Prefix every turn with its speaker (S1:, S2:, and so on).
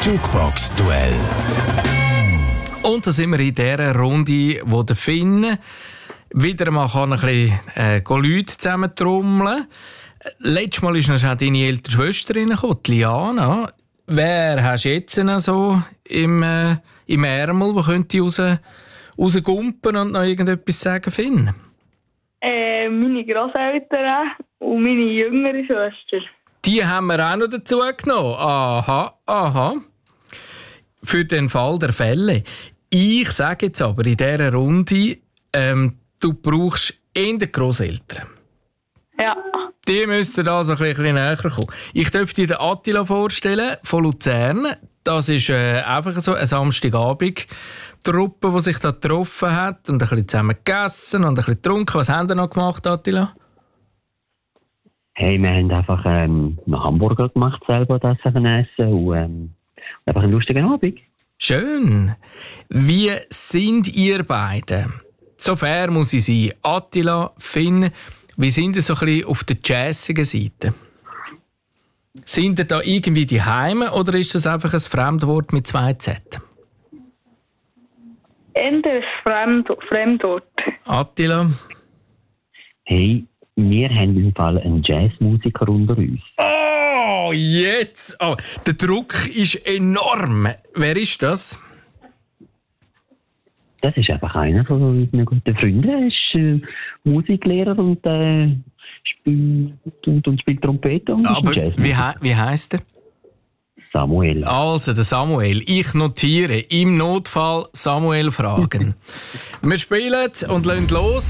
S1: Jukebox-Duell.
S2: Und da sind wir in dieser Runde, wo der Finn wieder mal ein bisschen Leute zusammentrommeln kann. Letztes Mal ist noch deine ältere Schwester reingekommen, Liana. Wer hast du jetzt noch so im Ärmel, der könnte rausgumpen und noch irgendetwas sagen, Finn?
S3: Meine Grosseltern und meine jüngere Schwester.
S2: Die haben wir auch noch dazu genommen. Aha. Für den Fall der Fälle. Ich sage jetzt aber in dieser Runde, du brauchst eher die Grosseltern.
S3: Ja.
S2: Die müssten da so ein bisschen näher kommen. Ich darf dir den Attila vorstellen, von Luzern. Das ist einfach so eine Samstagabend-Truppe, die sich da getroffen hat und ein bisschen zusammen gegessen und ein bisschen getrunken. Was haben Sie noch gemacht, Attila?
S4: Hey, wir haben einfach einen Hamburger gemacht, selber das essen und einfach einen lustigen Abend.
S2: Schön. Wie sind ihr beide? So fair muss ich sein. Attila, Finn, wie sind ihr so ein bisschen auf der jazzigen Seite? Sind ihr da irgendwie die Heime oder ist das einfach ein Fremdwort mit 2 Z?
S3: Eher ein Fremdwort.
S2: Attila?
S4: Hey, wir haben im Fall einen Jazzmusiker unter uns.
S2: Oh, jetzt! Oh, der Druck ist enorm. Wer ist das?
S4: Das ist einfach einer von unseren guten Freunden. Er ist Musiklehrer und spielt Trompete und
S2: Aber
S4: ist ein Jazzmusiker.
S2: wie heisst er?
S4: Samuel.
S2: Also, der Samuel. Ich notiere, im Notfall Samuel fragen. Wir spielen und lassen los.